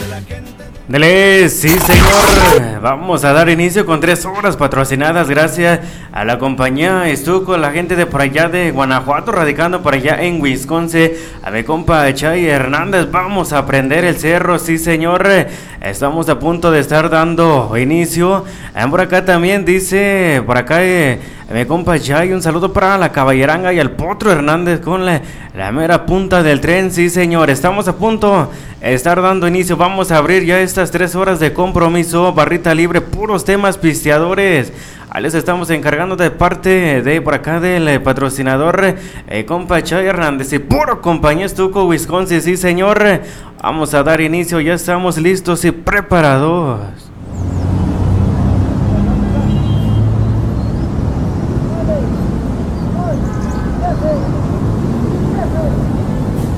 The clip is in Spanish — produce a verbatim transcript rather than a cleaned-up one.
Dele, sí señor, vamos a dar inicio con tres horas patrocinadas gracias a la compañía Estuco, la gente de por allá de Guanajuato, radicando por allá en Wisconsin, a mi compa Chay Hernández, vamos a prender el cerro, sí señor, estamos a punto de estar dando inicio, por acá también dice, por acá eh, mi compa Chay, un saludo para la Caballeranga y al Potro Hernández con la, la mera punta del tren, sí señor, estamos a punto de estar dando inicio, vamos a abrir ya esta tres horas de compromiso, barrita libre, puros temas pisteadores. Ahí les estamos encargando de parte de por acá del patrocinador eh, compa Chay Hernández y puro compañía Estuco Wisconsin, sí señor. Vamos a dar inicio, ya estamos listos y preparados.